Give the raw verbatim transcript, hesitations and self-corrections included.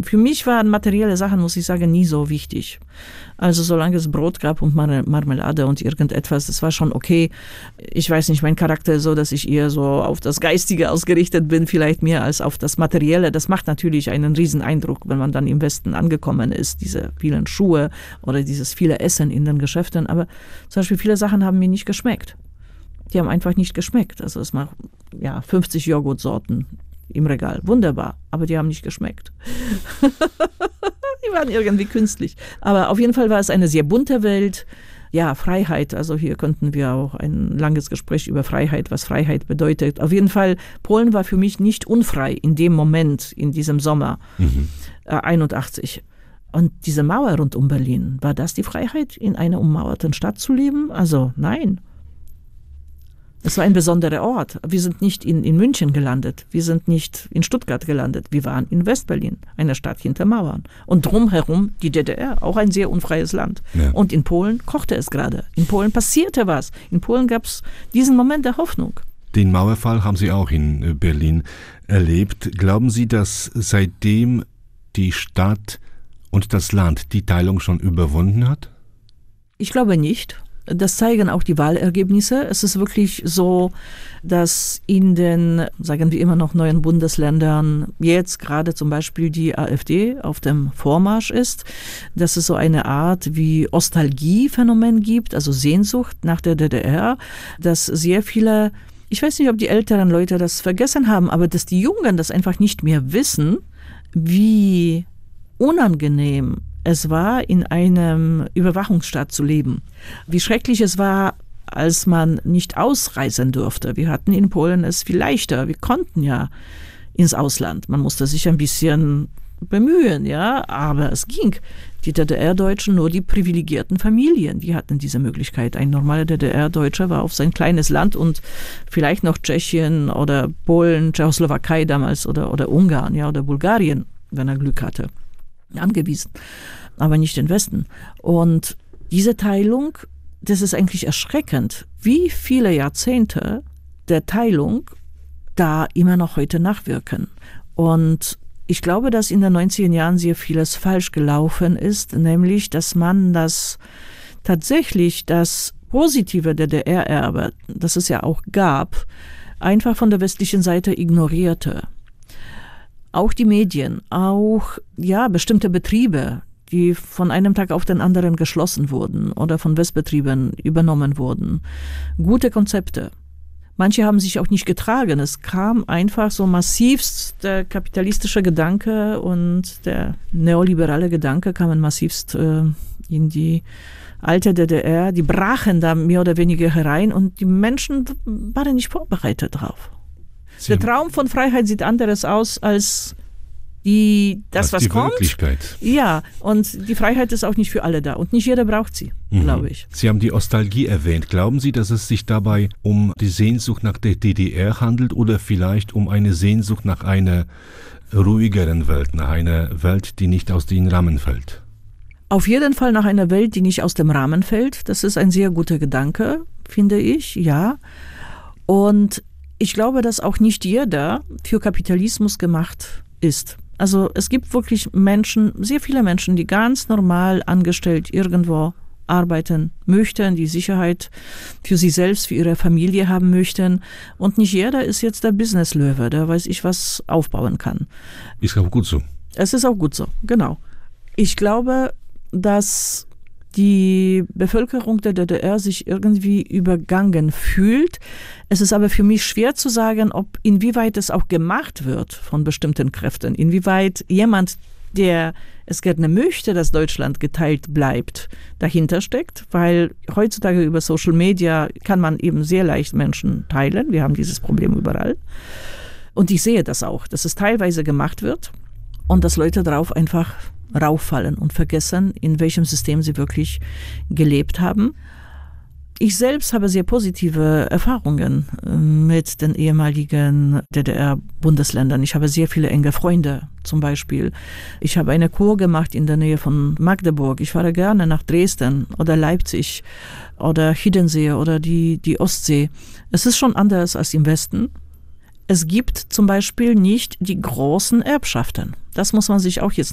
für mich waren materielle Sachen, muss ich sagen, nie so wichtig. Also solange es Brot gab und Mar- Marmelade und irgendetwas, das war schon okay. Ich weiß nicht, mein Charakter ist so, dass ich eher so auf das Geistige ausgerichtet bin, vielleicht mehr als auf das Materielle. Das macht natürlich einen riesen Eindruck, wenn man dann im Westen angekommen ist, diese vielen Schuhe oder dieses viele Essen in den Geschäften. Aber zum Beispiel viele Sachen haben mir nicht geschmeckt. Die haben einfach nicht geschmeckt. Also es macht ja fünfzig Joghurtsorten im Regal. Wunderbar, aber die haben nicht geschmeckt. Die waren irgendwie künstlich. Aber auf jeden Fall war es eine sehr bunte Welt. Ja, Freiheit. Also hier könnten wir auch ein langes Gespräch über Freiheit, was Freiheit bedeutet. Auf jeden Fall, Polen war für mich nicht unfrei in dem Moment, in diesem Sommer mhm. äh, einundachtzig. Und diese Mauer rund um Berlin, war das die Freiheit, in einer ummauerten Stadt zu leben? Also nein. Es war ein besonderer Ort. Wir sind nicht in, in München gelandet. Wir sind nicht in Stuttgart gelandet. Wir waren in Westberlin, einer Stadt hinter Mauern. Und drumherum die D D R, auch ein sehr unfreies Land. Ja. Und in Polen kochte es gerade. In Polen passierte was. In Polen gab es diesen Moment der Hoffnung. Den Mauerfall haben Sie auch in Berlin erlebt. Glauben Sie, dass seitdem die Stadt und das Land die Teilung schon überwunden hat? Ich glaube nicht. Das zeigen auch die Wahlergebnisse. Es ist wirklich so, dass in den, sagen wir immer noch, neuen Bundesländern jetzt gerade zum Beispiel die AfD auf dem Vormarsch ist, dass es so eine Art wie Nostalgie-Phänomen gibt, also Sehnsucht nach der D D R, dass sehr viele, ich weiß nicht, ob die älteren Leute das vergessen haben, aber dass die Jungen das einfach nicht mehr wissen, wie unangenehm es war, in einem Überwachungsstaat zu leben. Wie schrecklich es war, als man nicht ausreisen durfte. Wir hatten in Polen es viel leichter. Wir konnten ja ins Ausland. Man musste sich ein bisschen bemühen, ja, aber es ging. Die D D R-Deutschen, nur die privilegierten Familien, die hatten diese Möglichkeit. Ein normaler D D R-Deutscher war auf sein kleines Land und vielleicht noch Tschechien oder Polen, Tschechoslowakei damals oder, oder Ungarn, ja, oder Bulgarien, wenn er Glück hatte, angewiesen, aber nicht den Westen. Und diese Teilung, das ist eigentlich erschreckend, wie viele Jahrzehnte der Teilung da immer noch heute nachwirken. Und ich glaube, dass in den neunziger Jahren sehr vieles falsch gelaufen ist, nämlich, dass man das tatsächlich, das Positive der D D R-Erbe, das es ja auch gab, einfach von der westlichen Seite ignorierte. Auch die Medien, auch ja bestimmte Betriebe, die von einem Tag auf den anderen geschlossen wurden oder von Westbetrieben übernommen wurden. Gute Konzepte. Manche haben sich auch nicht getragen. Es kam einfach so massivst der kapitalistische Gedanke und der neoliberale Gedanke kamen massivst äh, in die alte D D R. Die brachen da mehr oder weniger herein und die Menschen waren nicht vorbereitet drauf. Der Traum von Freiheit sieht anderes aus als die, das, als was die kommt. Wirklichkeit. Ja, und die Freiheit ist auch nicht für alle da. Und nicht jeder braucht sie, mhm. glaube ich. Sie haben die Nostalgie erwähnt. Glauben Sie, dass es sich dabei um die Sehnsucht nach der D D R handelt oder vielleicht um eine Sehnsucht nach einer ruhigeren Welt, nach einer Welt, die nicht aus den Rahmen fällt? Auf jeden Fall nach einer Welt, die nicht aus dem Rahmen fällt. Das ist ein sehr guter Gedanke, finde ich, ja. Und ich glaube, dass auch nicht jeder für Kapitalismus gemacht ist. Also es gibt wirklich Menschen, sehr viele Menschen, die ganz normal angestellt irgendwo arbeiten möchten, die Sicherheit für sich selbst, für ihre Familie haben möchten. Und nicht jeder ist jetzt der Businesslöwe, der weiß ich was aufbauen kann. Ist auch gut so. Es ist auch gut so, genau. Ich glaube, dass die Bevölkerung der D D R sich irgendwie übergangen fühlt. Es ist aber für mich schwer zu sagen, ob inwieweit es auch gemacht wird von bestimmten Kräften, inwieweit jemand, der es gerne möchte, dass Deutschland geteilt bleibt, dahinter steckt, weil heutzutage über Social Media kann man eben sehr leicht Menschen teilen. Wir haben dieses Problem überall. Und ich sehe das auch, dass es teilweise gemacht wird und dass Leute darauf einfach rauffallen und vergessen, in welchem System sie wirklich gelebt haben. Ich selbst habe sehr positive Erfahrungen mit den ehemaligen D D R-Bundesländern. Ich habe sehr viele enge Freunde zum Beispiel. Ich habe eine Kur gemacht in der Nähe von Magdeburg. Ich fahre gerne nach Dresden oder Leipzig oder Hiddensee oder die, die Ostsee. Es ist schon anders als im Westen. Es gibt zum Beispiel nicht die großen Erbschaften. Das muss man sich auch jetzt